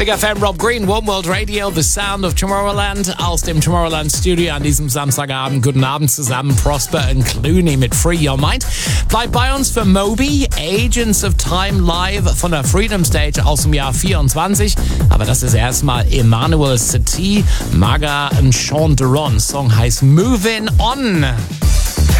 Big FM, Rob Green, One World Radio, The Sound of Tomorrowland aus dem Tomorrowland Studio an diesem Samstagabend. Guten Abend zusammen, Prosper und Clooney mit Free Your Mind. Bleibt bei uns für Moby, Agents of Time live von der Freedom Stage aus dem Jahr 24. Aber das ist erstmal Emmanuel Satie, Maga und Sean Deron. Song heißt Moving On.